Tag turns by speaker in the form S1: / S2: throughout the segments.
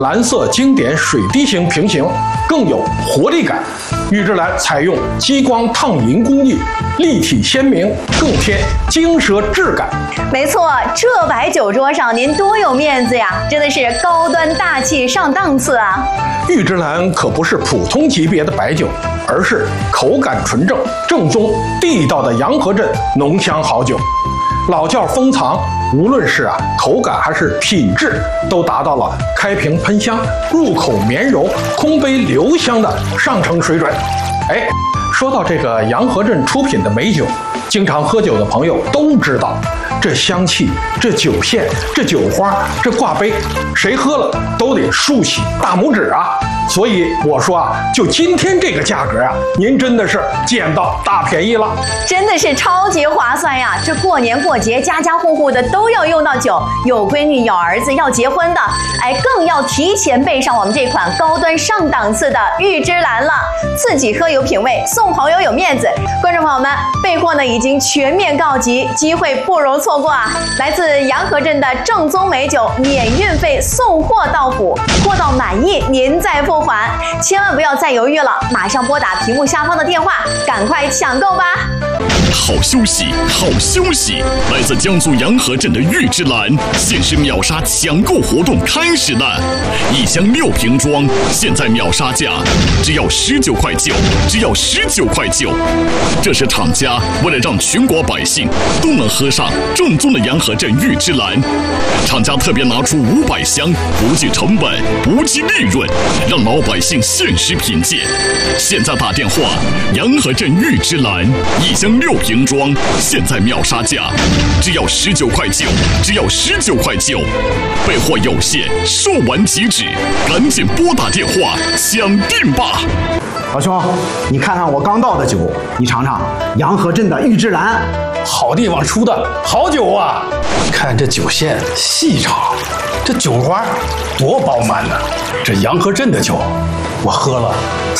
S1: 蓝色经典水滴型平行，更有活力感。玉之蓝采用激光烫银工艺，立体鲜明，更添精奢质感。
S2: 没错，这摆酒桌上您多有面子呀，真的是高端大气上档次啊！
S1: 玉之蓝可不是普通级别的白酒，而是口感纯正、正宗地道的洋河镇浓香好酒。老窖封藏，无论是口感还是品质，都达到了开瓶喷香、入口绵柔、空杯留香的上乘水准。说到这个洋河镇出品的美酒，经常喝酒的朋友都知道，这香气、这酒线、这酒花、这挂杯，谁喝了都得竖起大拇指啊！所以我说就今天这个价格您真的是捡到大便宜了，
S2: 真的是超级划算呀！这过年过节，家家户户的都要用到酒，有闺女、有儿子要结婚的，更要提前备上我们这款高端上档次的玉之蓝了。自己喝有品味，送朋友有面子。观众朋友们，备货呢已经全面告急，机会不容错过啊！来自洋河镇的正宗美酒，免运费送货到府，货到满意您再付款，千万不要再犹豫了，马上拨打屏幕下方的电话，赶快抢购吧！
S3: 好消息，好消息！来自江苏洋河镇的玉之蓝限时秒杀抢购活动开始了，1箱6瓶装，现在秒杀价只要19块9，只要19块9。这是厂家为了让全国百姓都能喝上正宗的洋河镇玉之蓝，厂家特别拿出500箱，不计成本，不计利润，让老百姓限时品鉴。现在打电话，洋河镇玉之蓝1箱6瓶装，现在秒杀价只要19块9，只要19块9。备货有限，售完即止，赶紧拨打电话抢订吧！
S4: 老兄，你看看我刚倒的酒，你尝尝洋河镇的玉之蓝，
S1: 好地方出的好酒啊！看这酒线细长，这酒花多饱满呢！这洋河镇的酒，我喝了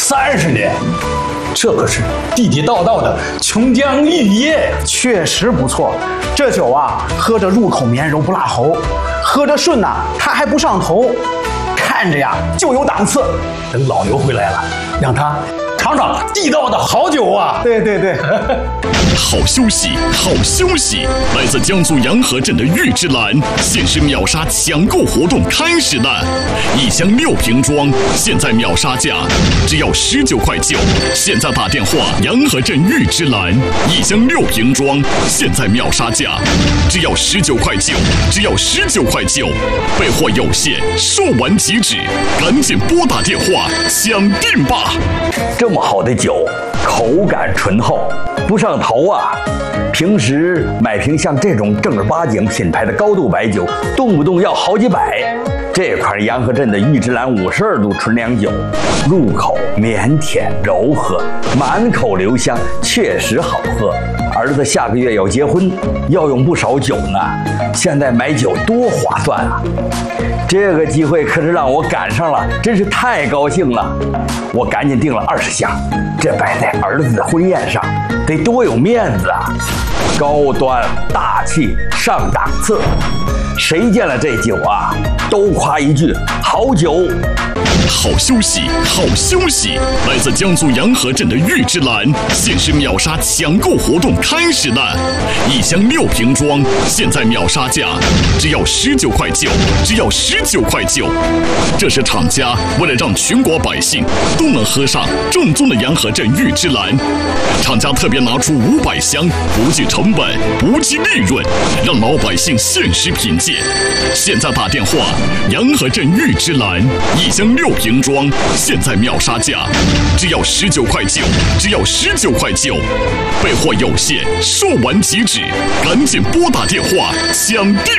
S1: 30年。这可是地地道道的琼浆玉液，
S4: 确实不错。这酒喝着入口绵柔不辣喉，喝着顺它还不上头，看着就有档次。
S1: 等老牛回来了，让他尝尝地道的好酒啊！
S4: 对对对。
S3: 好消息，好消息！来自江苏洋河镇的玉之蓝限时秒杀抢购活动开始了，1箱6瓶装，现在秒杀价只要19块9。现在打电话，洋河镇玉之蓝1箱6瓶装，现在秒杀价只要19块9，只要19块9。备货有限，售完即止，赶紧拨打电话抢订吧！
S5: 这么好的酒，口感醇厚，不上头啊！平时买瓶像这种正儿八经品牌的高度白酒，动不动要好几百。这款洋河镇的玉之蓝52度纯粮酒，入口绵甜柔和，满口留香，确实好喝。儿子下个月要结婚，要用不少酒呢，现在买酒多划算啊！这个机会可是让我赶上了，真是太高兴了。我赶紧订了20箱，这摆在儿子的婚宴上，得多有面子啊！高端大气上档次，谁见了这酒都夸一句好酒。
S3: 好消息，好消息！来自江苏洋河镇的玉之蓝限时秒杀抢购活动开始了，1箱6瓶装，现在秒杀价只要19块9，只要19块9。这是厂家为了让全国百姓都能喝上正宗的洋河镇玉之蓝，厂家特别拿出500箱，不计成本，不计利润，让老百姓限时品鉴。现在打电话，洋河镇玉之蓝1箱6瓶装，现在秒杀价只要19块9，只要19块9。备货有限，售完即止，赶紧拨打电话抢订